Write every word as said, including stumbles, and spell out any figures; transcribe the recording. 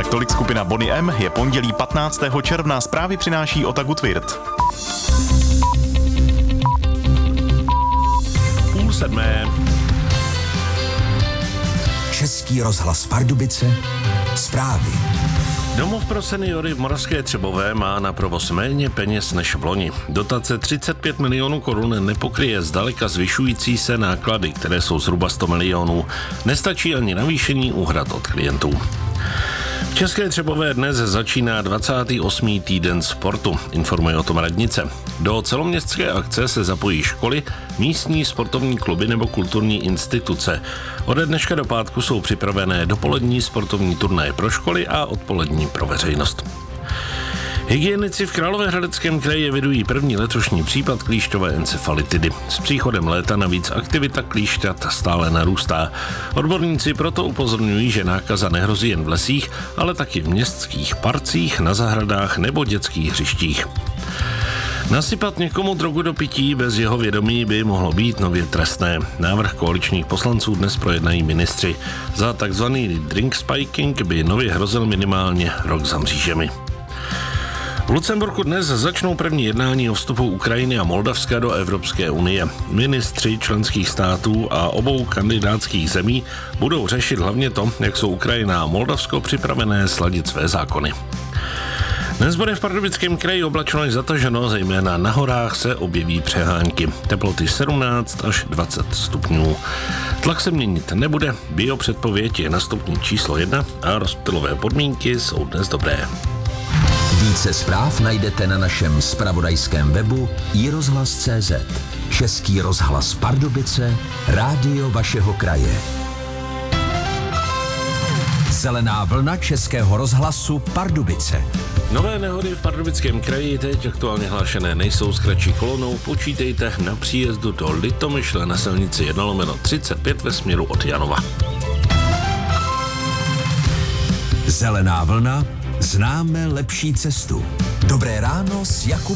Tak tolik skupina Boney M. Je pondělí patnáctého června. Zprávy přináší Ota Gutwirth. Půl sedmé. Český rozhlas Pardubice. Zprávy. Domov pro seniory v Moravské Třebové má na provoz méně peněz než v loni. Dotace třicet pět milionů korun nepokryje zdaleka zvyšující se náklady, které jsou zhruba sto milionů. Nestačí ani navýšení úhrad od klientů. V České Třebové dnes začíná dvacátý osmý týden sportu, informuje o tom radnice. Do celoměstské akce se zapojí školy, místní sportovní kluby nebo kulturní instituce. Ode dneška do pátku jsou připravené dopolední sportovní turnaje pro školy a odpolední pro veřejnost. Hygienici v Královéhradeckém kraji evidují první letošní případ klíšťové encefalitidy. S příchodem léta navíc aktivita klíšťat stále narůstá. Odborníci proto upozorňují, že nákaza nehrozí jen v lesích, ale taky v městských parcích, na zahradách nebo dětských hřištích. Nasypat někomu drogu do pití bez jeho vědomí by mohlo být nově trestné. Návrh koaličních poslanců dnes projednají ministři. Za takzvaný drink spiking by nově hrozil minimálně rok za mřížemi. V Lucemburku dnes začnou první jednání o vstupu Ukrajiny a Moldavska do Evropské unie. Ministři členských států a obou kandidátských zemí budou řešit hlavně to, jak jsou Ukrajina a Moldavsko připravené sladit své zákony. Dnes bude v Pardubickém kraji oblačno až zataženo, zejména na horách se objeví přehánky. Teploty sedmnáct až dvacet stupňů. Tlak se měnit nebude, biopředpověď je na stupni číslo jedna a rozptylové podmínky jsou dnes dobré. Více zpráv najdete na našem zpravodajském webu i rozhlas tečka cé zet. Český rozhlas Pardubice, rádio vašeho kraje. Zelená vlna Českého rozhlasu Pardubice. Nové nehody v Pardubickém kraji teď aktuálně hlášené nejsou s kratší kolonou. Počítejte na příjezdu do Litomyšle na silnici jedna lomeno třicet pět ve směru od Janova. Zelená vlna, známe lepší cestu. Dobré ráno s Jakubem.